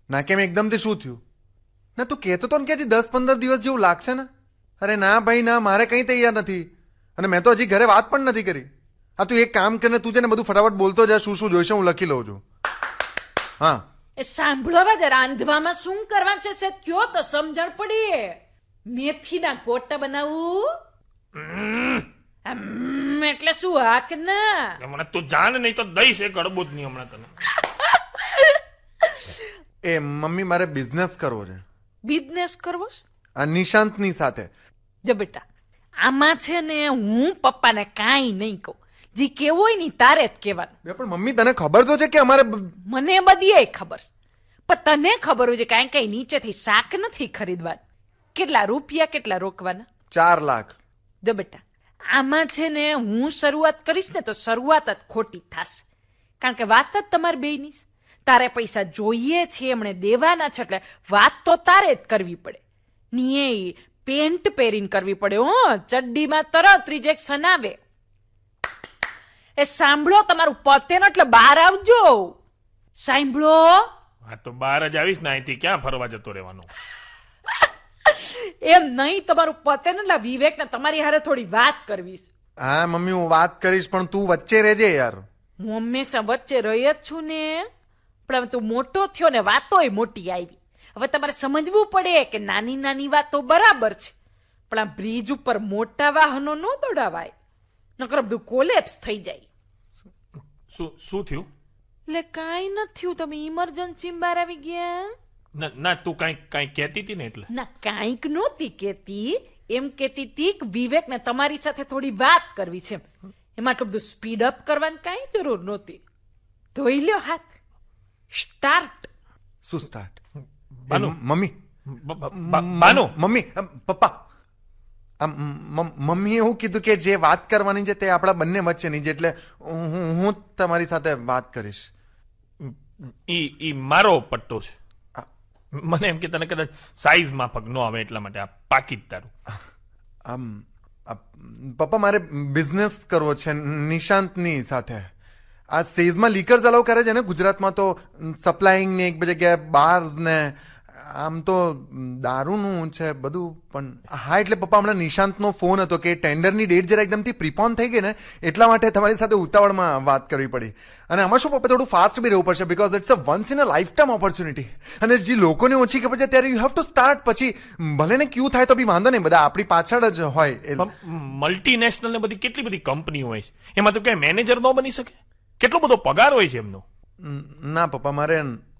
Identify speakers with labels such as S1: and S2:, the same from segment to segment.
S1: ના કેમ એકદમથી શું થયું? ના તું કહેતો તો ને કે હજી 10-15 દિવસ જેવું લાગશે ને. અરે ના ભાઈ ના, મારે કંઈ તૈયાર નથી અને મેં તો હજી ઘરે વાત પણ નથી કરી. હા તું એક કામ કરીને તું છે ને બધું ફટાફટ બોલતો જા, શું શું જોઈશે હું લખી લઉં છું. હા
S2: એ સાંભળો જરા, રાંધવામાં શું કરવા છે સે કયો તો સમજણ પડી. મેથીના ગોટા બનાવું એટલે શું? હાક ના
S3: મને તું જાણ નહીં તો દઈશ એક અડબુજ નહીં હમણાં તને.
S1: એ મમ્મી મારે બિઝનેસ કરવો છે.
S2: બિઝનેસ કરવો છે?
S1: આ નિશાંતની સાથે.
S2: જો બેટા, આમાં છે ને હું પપ્પાને કાંઈ નહીં કહું. જે કેવું હોય ને તારે જ કહેવાનું.
S1: પણ મમ્મી તને ખબર તો છે કે અમારે.
S2: મને બધી ખબર છે, પણ તને ખબર હોય છે કાંઈ કાંઈ નીચેથી શાક નથી ખરીદવાનું. કેટલા રૂપિયા કેટલા રોકવાના?
S1: 4 લાખ.
S2: જો બેટા, આમાં છે ને હું શરૂઆત કરીશ ને તો શરૂઆત જ ખોટી થશે. કારણ કે વાત જ તમારે બેયની છે. તારે પૈસા જોઈએ છે, એમણે દેવાના છે, એટલે વાત તો તારે જ કરવી પડે. ની પેન્ટ પહેરીને કરવી પડે. ચડ્ડીમાં તરત રિજેક્શન આવે. એ સાંભળો, તમારું પતે ને એટલે બહાર આવજો. સાંભળો.
S3: હા તો બહાર જ આવીશ ને, અહીંથી ક્યાં ફરવા જતો રહેવાનો?
S2: એમ નહીં, તમારું પતે ને એટલે વિવેક ને તમારી હારે થોડી વાત કરવી છે.
S1: હા મમ્મી હું વાત કરીશ, પણ તું વચ્ચે રહેજે યાર.
S2: હું હંમેશા વચ્ચે રહી જ છું ને, પણ તું મોટો થયો ને વાતોય મોટી આવી. હવે તમારે સમજવું પડે કે નાની નાની વાતો બરાબર છે, પણ આ બ્રિજ ઉપર મોટા વાહનો ન દોડાવાય, નકર બધું કોલેપ્સ થઈ જાય.
S3: શું થયું?
S2: એટલે કાંઈ નથી થયું. તમે ઇમરજન્સી બહાર આવી ગયા?
S3: ના તું કાંઈ કહેતી હતી ને એટલે.
S2: ના કાંઈક નહોતી કહેતી, એમ કહેતી હતી કે વિવેક ને તમારી સાથે થોડી વાત કરવી છે. એમાં તો બધું સ્પીડ અપ કરવાની કાંઈ જરૂર નહોતી. ધોઈ લ્યો હાથ. સ્ટાર્ટ.
S1: શું start?
S3: Mummy
S1: mummy papa, mummy એવું કીધું કે જે વાત કરવાની છે તે આપણા બંને વચ્ચેની છે, એટલે હું તમારી સાથે વાત કરીશ.
S3: ઈ મારો પટ્ટો છે. મને એમ કે તને કદાચ સાઈઝ માફક ન આવે એટલા માટે આ પાકીટ તારું.
S1: પપ્પા મારે બિઝનેસ કરવો છે નિશાંતની સાથે. આ સેઝમાં લીકર્સ અલાઉ કરે છે ને ગુજરાતમાં, તો સપ્લાયિંગ ને એક બે જગ્યાએ બાર્સ ને આમ તો દારૂનું છે બધું. પણ હા એટલે પપ્પા હમણાં નિશાંતનો ફોન હતો કે ટેન્ડરની ડેટ જરા એકદમથી પ્રીપોન થઈ ગઈ ને, એટલા માટે તમારી સાથે ઉતાવળમાં વાત કરવી પડી. અને આમાં શું પપ્પા થોડું ફાસ્ટ બી રહેવું પડશે, because it's a once in a life time opportunity. અને જે લોકોને ઓછી ખબર છે ત્યારે યુ હેવ ટુ સ્ટાર્ટ. પછી ભલે ને ક્યુ થાય તો બી વાંધો નહીં, બધા આપણી પાછળ જ હોય.
S3: મલ્ટીનેશનલ ને બધી કેટલી બધી કંપની હોય છે, એમાં તો ક્યાંય મેનેજર ન બની શકે? કેટલો બધો પગાર હોય છે એમનો.
S1: ના પપ્પા મારે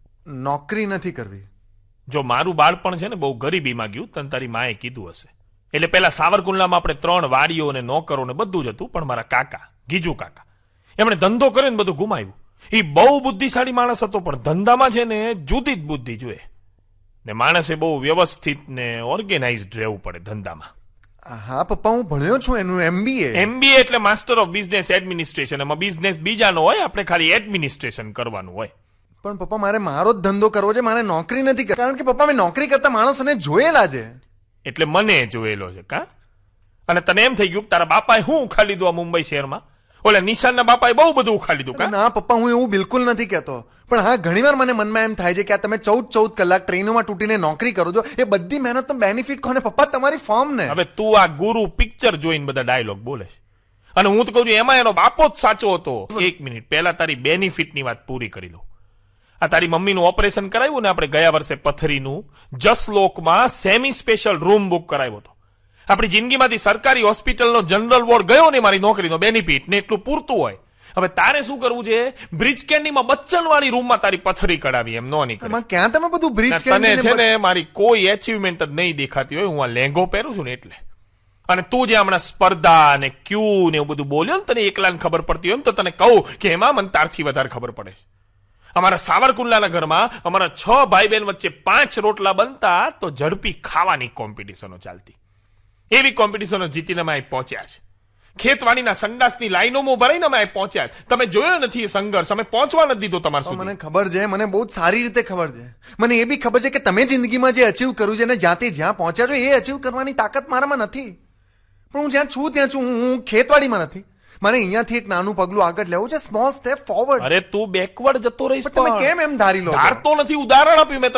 S1: નોકરી નથી કરવી.
S3: જો મારું બાળપણ છે ને બહુ ગરીબીમાં ગયું, તને તારી માએ કીધું હશે. એટલે પેલા સાવરકુંડલામાં આપણે 3 વાડીઓ ને નોકરો ને બધું જ હતું, પણ મારા કાકા ગીજુ કાકા એમણે ધંધો કર્યો ને બધું ગુમાવ્યું. એ બહુ બુદ્ધિશાળી માણસ હતો, પણ ધંધામાં છે ને જુદી જ બુદ્ધિ જોઈએ ને. માણસે બહુ વ્યવસ્થિત ને ઓર્ગેનાઇઝડ રહેવું પડે ધંધામાં.
S1: હા પપ્પા હું ભણ્યો છું એનું MBA
S3: એટલે માસ્ટર ઓફ બિઝનેસ એડમિનિસ્ટ્રેશન. એમાં બિઝનેસ બીજાનો હોય, આપણે ખાલી એડમિનિસ્ટ્રેશન કરવાનું હોય.
S1: પણ પપ્પા મારે મારો જ ધંધો કરવો છે, મારે નોકરી નથી કરવી. કારણ કે પપ્પા મેં નોકરી કરતા માણસોને જોયેલા છે.
S3: એટલે મને જોયેલો છે કા? અને તને એમ થઈ ગયું કે તારા બાપાએ શું ઉખાડી દીધું આ મુંબઈ શહેરમાં? ઓલા નિશાનના બાપાએ બહુ બધું ઉખાડી દીધું કા?
S1: ના પપ્પા હું એવું બિલકુલ નથી કહેતો, પણ હા ઘણીવાર મને મનમાં એમ થાય છે કે આ તમે 14 કલાક ટ્રેનોમાં તૂટીને નોકરી કરો છો, એ બધી મહેનતનો બેનિફિટ કોને પપ્પા? તમારી ફર્મને.
S3: હવે તું આ ગુરુ પિક્ચર જોઈને બધા ડાયલોગ બોલે છે, અને હું તો કહું છું એમાં એનો બાપો જ સાચો હતો. 1 મિનિટ પહેલા તારી બેનિફિટની વાત પૂરી કરી લો. આ તારી મમ્મીનું ઓપરેશન કરાવ્યું ને આપણે ગયા વર્ષે પથરીનું, જસલોકમાં સેમી સ્પેશિયલ રૂમ બુક કરાવ્યો હતો. આપણી જિંદગીમાંથી સરકારી હોસ્પિટલનો જનરલ વોર્ડ ગયો ને મારી નોકરીનો બેનિફિટ ને એટલું પૂરતું હોય. હવે તારે શું કરવું છે? બ્રિજ કેન્ડીમાં બચ્ચનવાળી રૂમમાં તારી પથરી કરાવી. એમ નો નીકળે.
S1: ક્યાં તમે બધું બ્રિજ
S3: કેન્ડી છે ને મારી કોઈ એચિવમેન્ટ જ નહીં દેખાતી હોય. હું આ લેંઘો પહેરું છું ને એટલે. અને તું જે હમણાં સ્પર્ધા ને ક્યુ ને એવું બધું બોલ્યો ને, તને એકલાને ખબર પડતી હોય ને, તો તને કહું કે એમાં મને તારથી વધારે ખબર પડે છે. અમારા સાવરકુંડલાના ઘરમાં અમારા 6 ભાઈ બહેન વચ્ચે 5 રોટલા બનતા તો ઝડપી ખાવાની કોમ્પિટિશનો ચાલતી. એવી કોમ્પિટિશનો જીતીને અમે પહોંચ્યા છે. ખેતવાડીના સંડાસની લાઈનોમાં ભરાઈને અમે પહોંચ્યા. તમે જોયો નથી એ સંઘર્ષ, અમે પહોંચવા નથી દીધો તમારા સુધી.
S1: મને ખબર છે, મને બહુ સારી રીતે ખબર છે. મને એ બી ખબર છે કે તમે જિંદગીમાં જે અચીવ કર્યું છે ને જ્યાં પહોંચ્યા છો, એ અચીવ કરવાની તાકાત મારામાં નથી. પણ હું જ્યાં છું ત્યાં છું. હું ખેતવાડીમાં નથી. મારે અહીંયાથી એક નાનું પગલું આગળ લેવું છે, સ્મોલ સ્ટેપ ફોરવર્ડ.
S3: અરે તું બેકવર્ડ જતો રહીશ.
S1: તમે કેમ એમ ધારી લો?
S3: ધારતો નથી, ઉદાહરણ આપ્યું મેં.